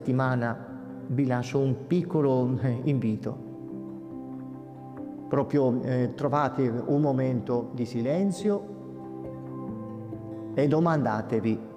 settimana vi lascio un piccolo invito. Proprio trovate un momento di silenzio e domandatevi: